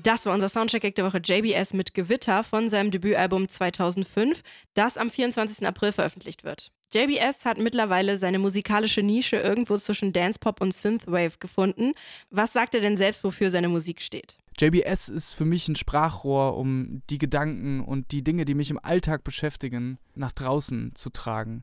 Das war unser Soundcheck der Woche, JBS mit Gewitter von seinem Debütalbum 2005, das am 24. April veröffentlicht wird. JBS hat mittlerweile seine musikalische Nische irgendwo zwischen Dancepop und Synthwave gefunden. Was sagt er denn selbst, wofür seine Musik steht? JBS ist für mich ein Sprachrohr, um die Gedanken und die Dinge, die mich im Alltag beschäftigen, nach draußen zu tragen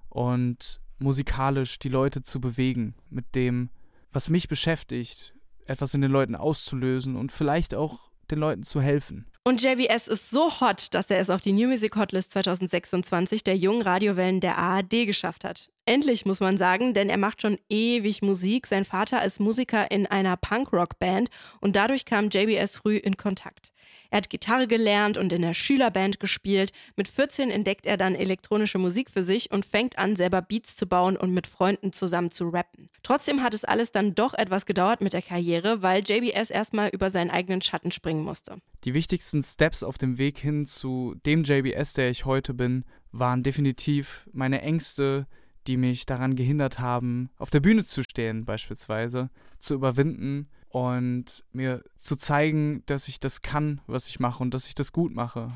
und musikalisch die Leute zu bewegen mit dem, was mich beschäftigt, etwas in den Leuten auszulösen und vielleicht auch den Leuten zu helfen. Und JBS ist so hot, dass er es auf die New Music Hotlist 2026 der jungen Radiowellen der ARD geschafft hat. Endlich, muss man sagen, denn er macht schon ewig Musik. Sein Vater ist Musiker in einer Punkrock-Band und dadurch kam JBS früh in Kontakt. Er hat Gitarre gelernt und in der Schülerband gespielt. Mit 14 entdeckt er dann elektronische Musik für sich und fängt an, selber Beats zu bauen und mit Freunden zusammen zu rappen. Trotzdem hat es alles dann doch etwas gedauert mit der Karriere, weil JBS erstmal über seinen eigenen Schatten springen musste. Die wichtigsten Steps auf dem Weg hin zu dem JBS, der ich heute bin, waren definitiv meine Ängste, die mich daran gehindert haben, auf der Bühne zu stehen beispielsweise, zu überwinden und mir zu zeigen, dass ich das kann, was ich mache und dass ich das gut mache.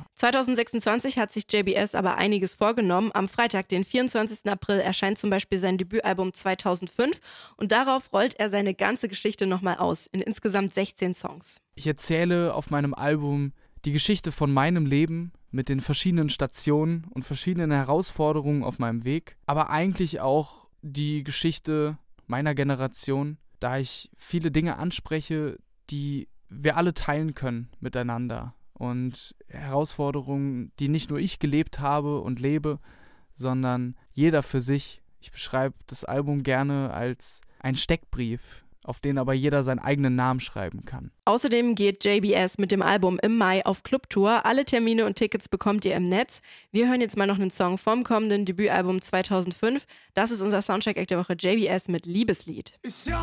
2026 hat sich JBS aber einiges vorgenommen. Am Freitag, den 24. April, erscheint zum Beispiel sein Debütalbum 2005 und darauf rollt er seine ganze Geschichte nochmal aus, in insgesamt 16 Songs. Ich erzähle auf meinem Album die Geschichte von meinem Leben mit den verschiedenen Stationen und verschiedenen Herausforderungen auf meinem Weg, aber eigentlich auch die Geschichte meiner Generation, da ich viele Dinge anspreche, die wir alle teilen können miteinander und Herausforderungen, die nicht nur ich gelebt habe und lebe, sondern jeder für sich. Ich beschreibe das Album gerne als ein Steckbrief, auf den aber jeder seinen eigenen Namen schreiben kann. Außerdem geht JBS mit dem Album im Mai auf Clubtour. Alle Termine und Tickets bekommt ihr im Netz. Wir hören jetzt mal noch einen Song vom kommenden Debütalbum 2005. Das ist unser Soundcheck der Woche, JBS mit Liebeslied. Ich